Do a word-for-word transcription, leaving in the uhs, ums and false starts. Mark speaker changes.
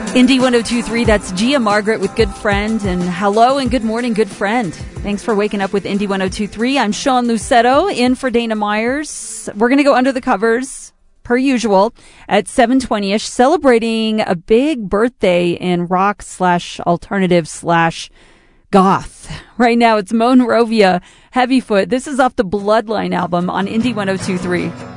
Speaker 1: Indie one oh two three, that's Gia Margaret with Good Friend. And hello and good morning, good friend. Thanks for waking up with Indie one oh two three. I'm Sean Lucetto, in for Dana Myers. We're going to go under the covers, per usual, at seven twenty-ish, celebrating a big birthday in rock slash alternative slash goth. Right now, it's Monrovia Heavyfoot. This is off the Bloodline album on Indie one oh two three.